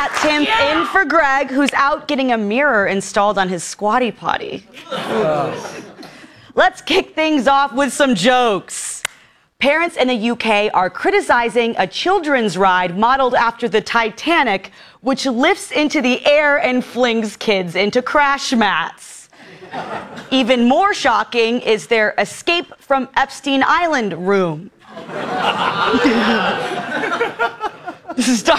Tim's in for Greg, who's out getting a mirror installed on his squatty potty. Let's kick things off with some jokes. Parents in the UK are criticizing a children's ride modeled after the Titanic, which lifts into the air and flings kids into crash mats. Even more shocking is their escape from Epstein Island room.